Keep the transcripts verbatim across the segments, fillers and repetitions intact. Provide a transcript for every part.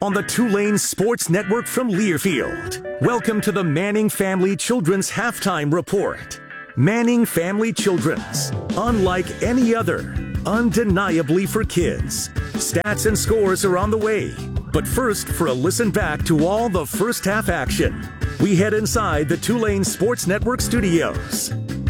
on the Tulane Sports Network from Learfield. Welcome to the Manning Family Children's Halftime Report. Manning Family Children's, unlike any other, undeniably for kids. Stats and scores are on the way. But first, for a listen back to all the first half action, we head inside the Tulane Sports Network studios.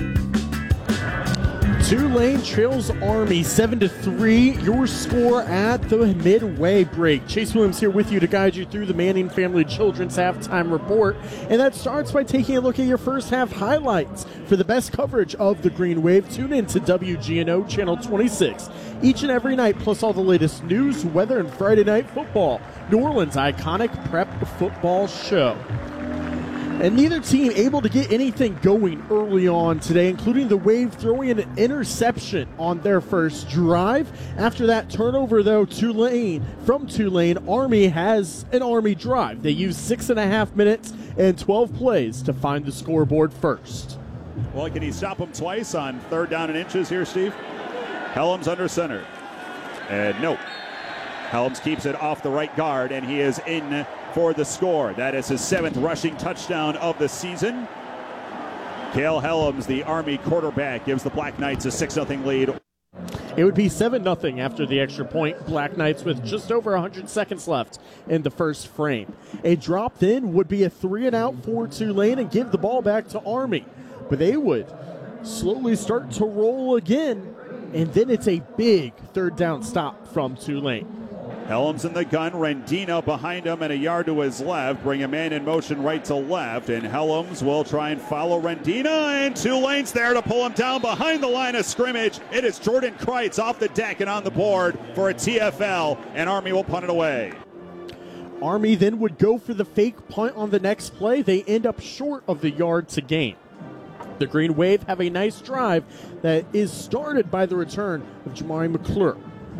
Tulane trails Army seven to three. Your score at the midway break. Chase Williams here with you to guide you through the Manning Family Children's Halftime Report. And that starts by taking a look at your first half highlights. For the best coverage of the Green Wave, tune in to W G N O Channel twenty-six. Each and every night, plus all the latest news, weather, and Friday night football. New Orleans' iconic prep football show. And neither team able to get anything going early on today, including the Wave throwing an interception on their first drive. After that turnover, though, Tulane, from Tulane, Army has an Army drive. They use six and a half minutes and twelve plays to find the scoreboard first. Well, can he stop him twice on third down and inches here, Steve? Helms under center. And nope. Helms keeps it off the right guard, and he is in for the score. That is his seventh rushing touchdown of the season. Cale Helms, the Army quarterback, gives the Black Knights a six nothing lead. It would be seven nothing after the extra point. Black Knights with just over one hundred seconds left in the first frame. A drop then would be a three and out for Tulane and give the ball back to Army. But they would slowly start to roll again, and then it's a big third down stop from Tulane. Helms in the gun, Rendina behind him and a yard to his left. Bring a man in motion right to left, and Helms will try and follow Rendina, and Tulane's there to pull him down behind the line of scrimmage. It is Jordan Kreitz off the deck and on the board for a T F L, and Army will punt it away. Army then would go for the fake punt on the next play. They end up short of the yard to gain. The Green Wave have a nice drive that is started by the return of Jamari McClure.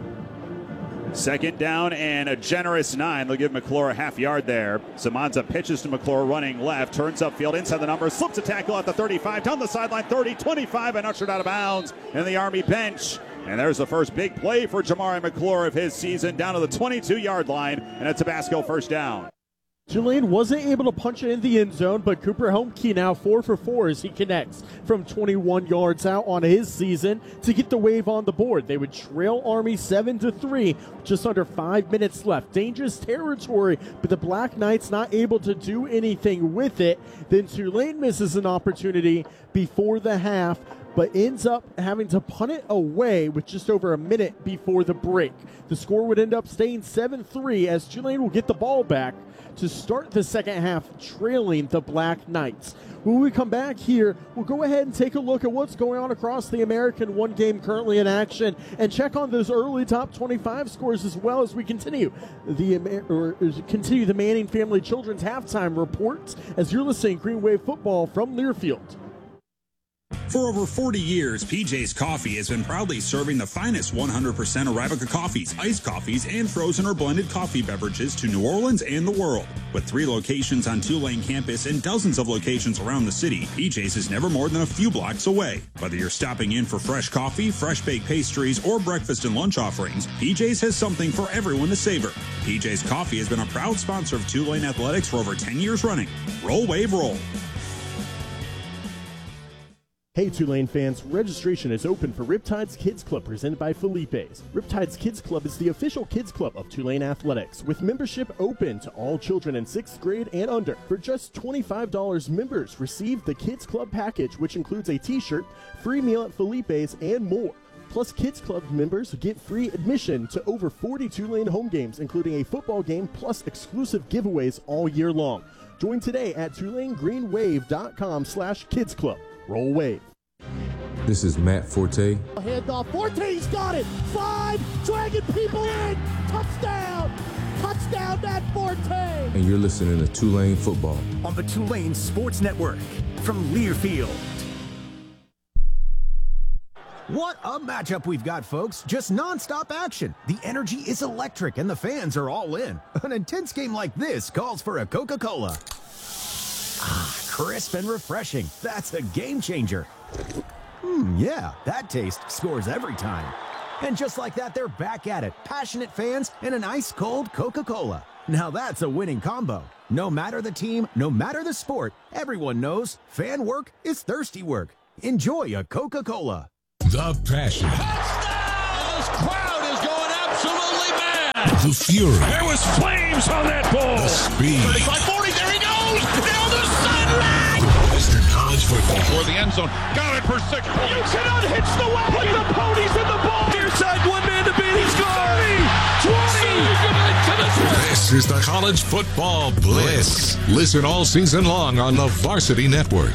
Second down and a generous nine. They'll give McClure a half yard there. Samanza pitches to McClure, running left, turns upfield, inside the numbers, slips a tackle at the thirty-five, down the sideline, thirty, twenty-five, and ushered out of bounds in the Army bench. And there's the first big play for Jamari McClure of his season, down to the twenty-two yard line, and a Tabasco first down. Tulane wasn't able to punch it in the end zone, but Cooper Homke now four for four as he connects from twenty-one yards out on his season to get the Wave on the board. They would trail Army seven to three, just under five minutes left. Dangerous territory, but the Black Knights not able to do anything with it. Then Tulane misses an opportunity before the half, but ends up having to punt it away with just over a minute before the break. The score would end up staying seven three as Tulane will get the ball back to start the second half, trailing the Black Knights. When we come back here, we'll go ahead and take a look at what's going on across the American One game currently in action and check on those early top twenty-five scores as well as we continue the or continue the Manning Family Children's Halftime Reports as you're listening to Green Wave Football from Learfield. For over forty years, P J's Coffee has been proudly serving the finest one hundred percent Arabica coffees, iced coffees, and frozen or blended coffee beverages to New Orleans and the world. With three locations on Tulane campus and dozens of locations around the city, P J's is never more than a few blocks away. Whether you're stopping in for fresh coffee, fresh baked pastries, or breakfast and lunch offerings, P J's has something for everyone to savor. P J's Coffee has been a proud sponsor of Tulane Athletics for over ten years running. Roll, Wave, roll. Hey Tulane fans, registration is open for Riptide's Kids Club presented by Felipe's. Riptide's Kids Club is the official kids club of Tulane Athletics, with membership open to all children in sixth grade and under. For just twenty-five dollars, members receive the Kids Club package, which includes a t-shirt, free meal at Felipe's, and more. Plus, Kids Club members get free admission to over forty Tulane home games, including a football game, plus exclusive giveaways all year long. Join today at tulane green wave dot com slash kids club. Roll Wave. This is Matt Forte. Handoff. Forte's got it. Five. Dragging people in. Touchdown. Touchdown, Matt Forte. And you're listening to Tulane Football on the Tulane Sports Network from Learfield. What a matchup we've got, folks. Just nonstop action. The energy is electric and the fans are all in. An intense game like this calls for a Coca-Cola. Ah, crisp and refreshing. That's a game changer. Hmm, yeah, that taste scores every time. And just like that, they're back at it. Passionate fans and an ice-cold Coca-Cola. Now that's a winning combo. No matter the team, no matter the sport, everyone knows fan work is thirsty work. Enjoy a Coca-Cola. The passion. Touchdown! This crowd is going absolutely mad. The fury. There was flames on that ball. The speed. thirty-five forty, there he goes! Down the sideline! Mister College Football. For the end zone. Got it for six. You cannot hitch the wagon. Put the ponies in the ball. Near side, one man to beat. He's gone. twenty. This is the College Football Blitz. Listen all season long on the Varsity Network.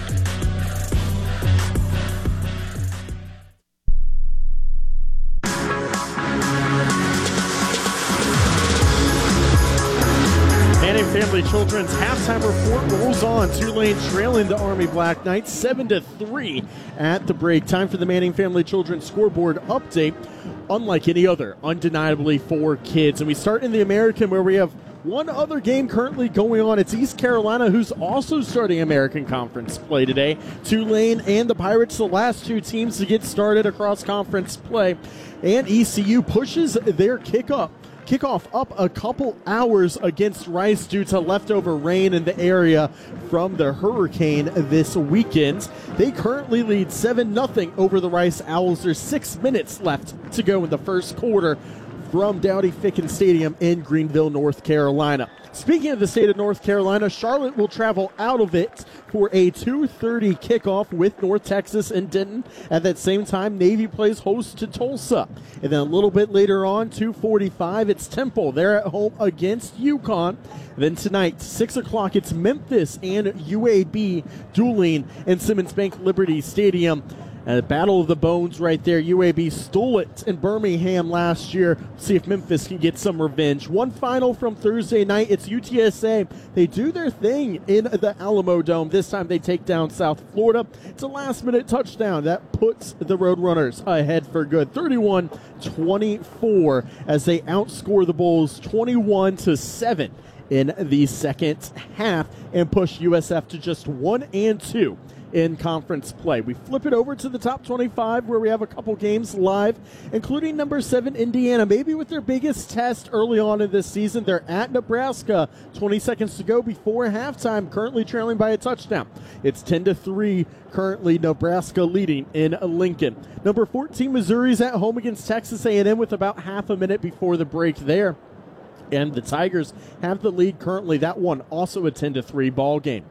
Manning Family Children's halftime report rolls on. Tulane trailing the Army Black Knights seven to three at the break. Time for the Manning Family Children's scoreboard update. Unlike any other, undeniably for kids. And we start in the American, where we have one other game currently going on. It's East Carolina, who's also starting American Conference play today. Tulane and the Pirates, the last two teams to get started across conference play. And E C U pushes their kickoff. Kickoff up a couple hours against Rice due to leftover rain in the area from the hurricane this weekend. They currently lead seven nothing over the Rice Owls. There's six minutes left to go in the first quarter from Dowdy Ficken Stadium in Greenville, North Carolina. Speaking of the state of North Carolina, Charlotte will travel out of it for a two thirty kickoff with North Texas and Denton. At that same time, Navy plays host to Tulsa. And then a little bit later on, two forty-five, it's Temple. They're at home against UConn. Then tonight, six o'clock, it's Memphis and U A B dueling in Simmons Bank Liberty Stadium. A battle of the bones right there. U A B stole it in Birmingham last year. See if Memphis can get some revenge. One final from Thursday night. It's U T S A. They do their thing in the Alamo Dome. This time they take down South Florida. It's a last-minute touchdown that puts the Roadrunners ahead for good. thirty-one twenty-four as they outscore the Bulls twenty-one to seven in the second half and push U S F to just one and two in conference play. We flip it over to the top twenty-five, where we have a couple games live, including number seven Indiana, maybe with their biggest test early on in this season. They're at Nebraska, twenty seconds to go before halftime, currently trailing by a touchdown. It's ten to three, currently Nebraska leading in Lincoln. Number fourteen Missouri's at home against Texas A and M with about half a minute before the break there. And the Tigers have the lead currently. That one also a ten to three ball game.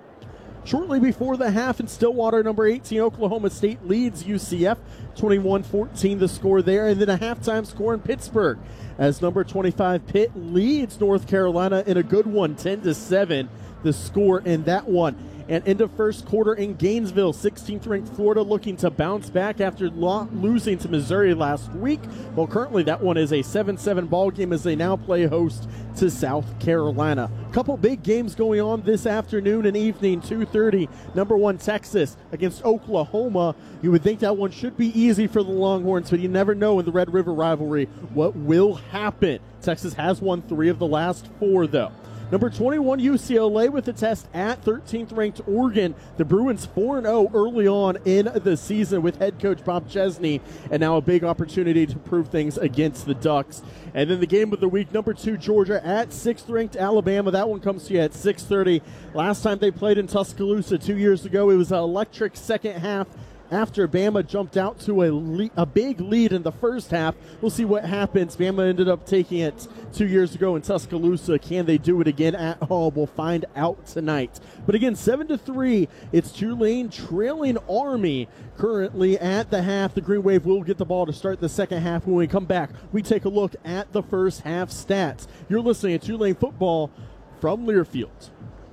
Shortly before the half in Stillwater, number eighteen Oklahoma State leads U C F, twenty-one fourteen the score there. And then a halftime score in Pittsburgh as number twenty-five Pitt leads North Carolina in a good one, ten to seven the score in that one. And into first quarter in Gainesville, sixteenth ranked Florida looking to bounce back after lo- losing to Missouri last week. Well, currently that one is a seven seven ball game as they now play host to South Carolina. Couple big games going on this afternoon and evening. two thirty, number one Texas against Oklahoma. You would think that one should be easy for the Longhorns, but you never know in the Red River rivalry what will happen. Texas has won three of the last four, though. Number twenty-one, U C L A with a test at thirteenth ranked Oregon. The Bruins four and oh early on in the season with head coach Bob Chesney, and now a big opportunity to prove things against the Ducks. And then the game of the week, number two, Georgia at sixth ranked Alabama. That one comes to you at six thirty. Last time they played in Tuscaloosa two years ago, it was an electric second half after Bama jumped out to a, le- a big lead in the first half. We'll see what happens. Bama ended up taking it two years ago in Tuscaloosa. Can they do it again at home? We'll find out tonight. But again, seven to three, it's Tulane trailing Army currently at the half. The Green Wave will get the ball to start the second half. When we come back, we take a look at the first half stats. You're listening to Tulane Football from Learfield.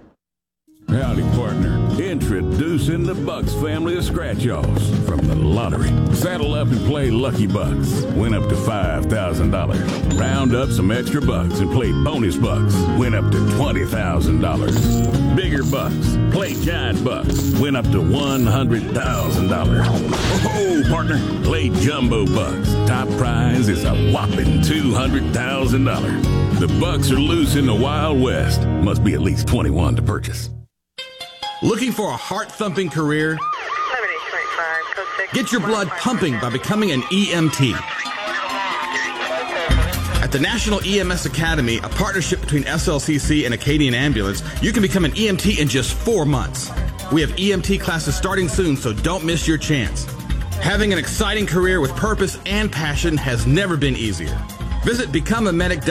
Howdy, partner. Introducing the Bucks family of scratch-offs from the lottery. Saddle up and play Lucky Bucks. Win up to five thousand dollars. Round up some extra bucks and play Bonus Bucks. Win up to twenty thousand dollars. Bigger bucks. Play Giant Bucks. Win up to one hundred thousand dollars. Oh, partner. Play Jumbo Bucks. Top prize is a whopping two hundred thousand dollars. The Bucks are loose in the Wild West. Must be at least twenty-one to purchase. Looking for a heart-thumping career? Get your blood pumping by becoming an E M T. At the National E M S Academy, a partnership between S L C C and Acadian Ambulance, you can become an E M T in just four months. We have E M T classes starting soon, so don't miss your chance. Having an exciting career with purpose and passion has never been easier. Visit become a medic dot com